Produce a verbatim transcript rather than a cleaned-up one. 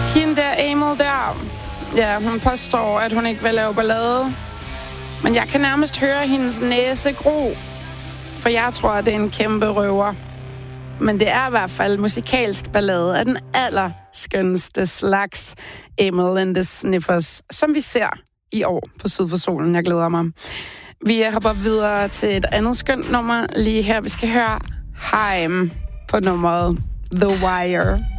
Hende der Emil der, ja, hun påstår, at hun ikke vil lave ballade. Men jeg kan nærmest høre hendes næse gro. For jeg tror, at det er en kæmpe røver. Men det er i hvert fald musikalsk ballade af den allerskønste slags. Emil and the Sniffers, som vi ser i år på Syd for Solen. Jeg glæder mig. Vi hopper videre til et andet skønt nummer lige her. Vi skal høre Haim på nummeret The Wire.